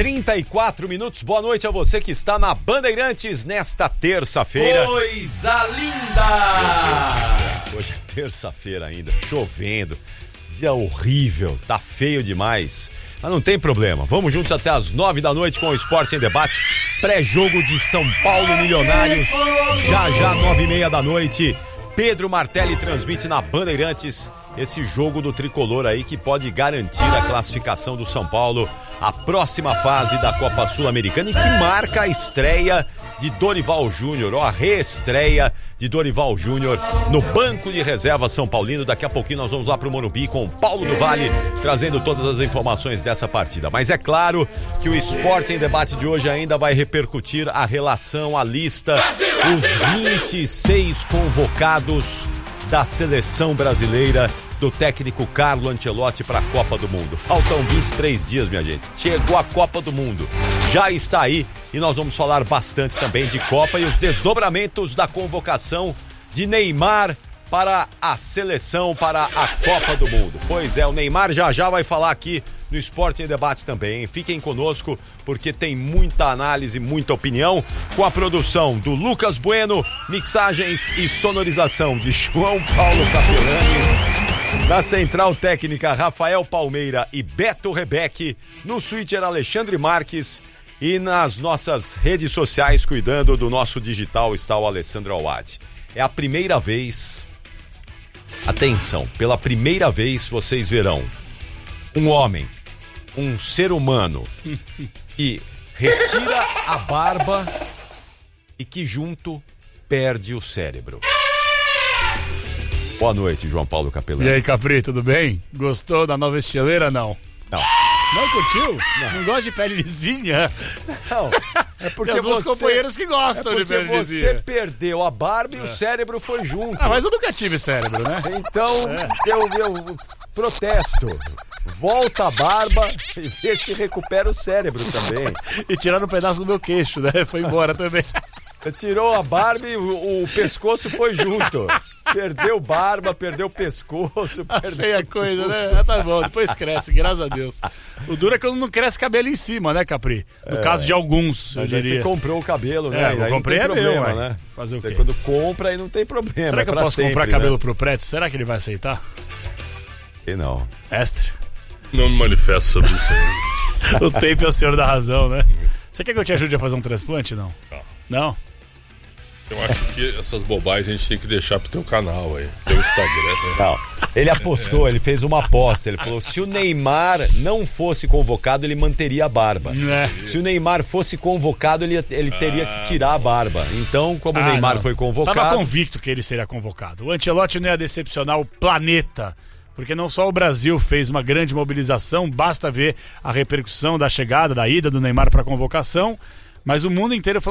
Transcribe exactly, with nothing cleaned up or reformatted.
trinta e quatro minutos, boa noite a você que está na Bandeirantes nesta terça-feira. Coisa linda! Hoje é terça-feira ainda, chovendo, dia horrível, tá feio demais. Mas não tem problema, vamos juntos até as nove da noite com o Esporte em Debate. Pré-jogo de São Paulo Milionários, já já nove e meia da noite. Pedro Martelli transmite na Bandeirantes esse jogo do Tricolor aí que pode garantir a classificação do São Paulo à próxima fase da Copa Sul-Americana e que marca a estreia de Dorival Júnior, ou a reestreia de Dorival Júnior no banco de reserva São Paulino. Daqui a pouquinho nós vamos lá pro Morumbi com o Paulo do Vale, trazendo todas as informações dessa partida. Mas é claro que o Esporte em Debate de hoje ainda vai repercutir a relação, a lista, os vinte e seis convocados da seleção brasileira do técnico Carlo Ancelotti para a Copa do Mundo. Faltam vinte e três dias, minha gente. Chegou a Copa do Mundo. Já está aí e nós vamos falar bastante também de Copa e os desdobramentos da convocação de Neymar para a seleção, para a Copa do Mundo. Pois é, o Neymar já já vai falar aqui no Esporte em Debate também. Fiquem conosco porque tem muita análise, muita opinião, com a produção do Lucas Bueno, mixagens e sonorização de João Paulo Capelanes, na central técnica Rafael Palmeira e Beto Rebeque, no switcher Alexandre Marques e nas nossas redes sociais cuidando do nosso digital está o Alessandro Awad. É a primeira vez, atenção, pela primeira vez vocês verão um homem, um ser humano que retira a barba e que junto perde o cérebro. Boa noite, João Paulo Capelani. E aí, Capri, tudo bem? Gostou da nova estileira, não? Não. Não curtiu? Não, não gosta de pele lisinha? Não, é porque tem alguns você, companheiros que gostam é de pele você lisinha. Você perdeu a barba e é. o cérebro foi junto. Ah, mas eu nunca tive cérebro, né? Então, é. eu, eu protesto. Volta a barba e vê se recupera o cérebro também. E tiraram um pedaço do meu queixo, né? Foi embora também. Tirou a barba e o, o pescoço foi junto. Perdeu barba, perdeu pescoço. A perdeu feia tudo. coisa, né? Ah, tá bom, depois cresce, graças a Deus. O duro é quando não cresce cabelo em cima, né, Capri? No é, caso de alguns, eu diria. Você comprou o cabelo, né? É, eu comprei é problema, meu, né? Fazer o você quê? Quando compra aí não tem problema. Será que é eu posso sempre, comprar né? cabelo pro Preto? Será que ele vai aceitar? E não. Estre? Não me manifesto sobre isso aí. O tempo é o senhor da razão, né? Você quer que eu te ajude a fazer um transplante, não? Não. Não? Eu acho que essas bobagens a gente tem que deixar pro teu canal aí, teu Instagram. Né? Não. Ele apostou, ele fez uma aposta. Ele falou: se o Neymar não fosse convocado, ele manteria a barba. É. Se o Neymar fosse convocado, ele, ele teria que tirar a barba. Então, como ah, o Neymar não. foi convocado. Tava convicto que ele seria convocado. O Ancelotti não ia decepcionar o planeta. Porque não só o Brasil fez uma grande mobilização, basta ver a repercussão da chegada, da ida do Neymar para a convocação, mas o mundo inteiro falou